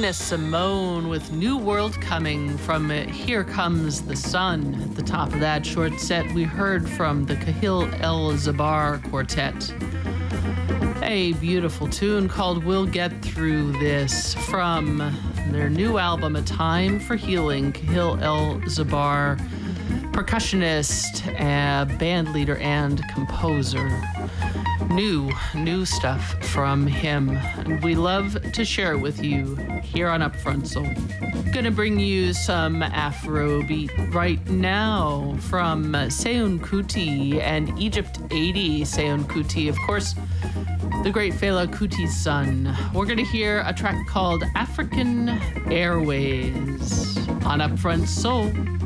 Nina Simone with New World Coming from Here Comes the Sun. At the top of that short set, we heard from the Kahil El-Zabar Quartet. A beautiful tune called We'll Get Through This from their new album, A Time for Healing. Kahil El-Zabar, percussionist, band leader, and composer. New stuff from him, and we love to share it with you here on Upfront Soul. Gonna bring you some Afrobeat right now from Seun Kuti and Egypt 80. Seun Kuti, of course, the great Fela Kuti's son. We're gonna hear a track called African Airways on Upfront Soul.